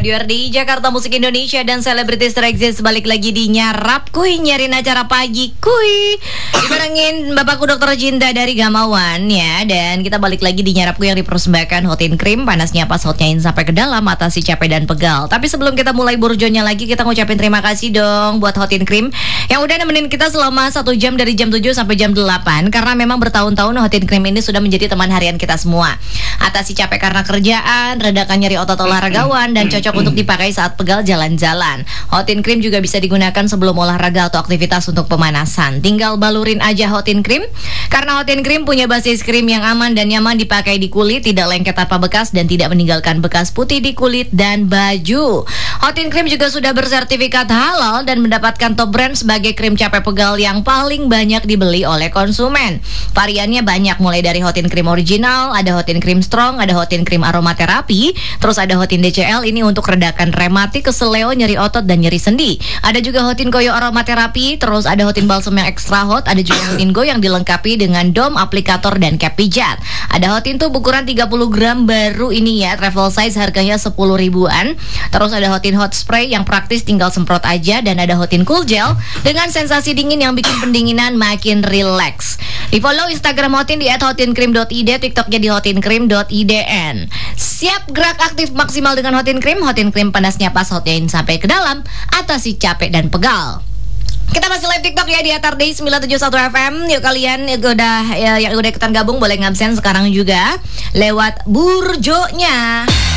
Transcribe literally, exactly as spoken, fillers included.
Radio R D I Jakarta Musik Indonesia dan selebritis tereksis balik lagi di Nyarap Kuy, nyarin acara pagi kuy. Dibarengin Bapakku Dokter Cinta dari Gamawan ya. Dan kita balik lagi di Nyarap Kuy yang dipersembahkan Hotin Cream. Panasnya pas hotnyain sampai ke dalam, atasi capek dan pegal. Tapi sebelum kita mulai burjonya lagi, kita ngucapin terima kasih dong buat Hotin Cream yang udah nemenin kita selama satu jam dari jam tujuh sampai jam delapan. Karena memang bertahun-tahun Hotin Cream ini sudah menjadi teman harian kita semua. Atasi capek karena kerjaan, redakan nyeri otot olahragawan, dan cocok untuk dipakai saat pegal jalan-jalan. Hotin Cream juga bisa digunakan sebelum olahraga atau aktivitas untuk pemanasan. Tinggal balurin aja Hotin Cream. Karena Hotin Cream punya basis krim yang aman dan nyaman dipakai di kulit, tidak lengket tanpa bekas, dan tidak meninggalkan bekas putih di kulit dan baju. Hotin Cream juga sudah bersertifikat halal dan mendapatkan top brand sebagai krim capek pegal yang paling banyak dibeli oleh konsumen. Variannya banyak, mulai dari Hotin Cream original, ada Hotin Cream strong, ada Hotin Cream aromaterapi, terus ada Hotin D C L ini untuk redakan rematik, keseleo, nyeri otot, dan nyeri sendi. Ada juga Hotin Koyo aromaterapi, terus ada Hotin balsam yang extra hot, ada juga Hotin Go yang dilengkapi dengan dom, aplikator, dan cap pijat. Ada Hotin Tube ukuran tiga puluh gram baru ini ya, travel size, harganya sepuluh ribuan. Terus ada Hotin Hot Spray yang praktis tinggal semprot aja, dan ada Hotin Cool Gel dengan sensasi dingin yang bikin pendinginan makin relax. Di follow Instagram Hotin di et hotincream dot i d, TikToknya di hotincream dot i d n. Siap gerak aktif maksimal dengan Hotin Cream. Hotin Cream panasnya pas, hotnyain sampai ke dalam, atasi capek dan pegal. Kita masih live TikTok ya di R D I sembilan tujuh satu F M. Yuk kalian yang udah ya, yang udah ikutan gabung boleh ngabsen sekarang juga lewat burjonya.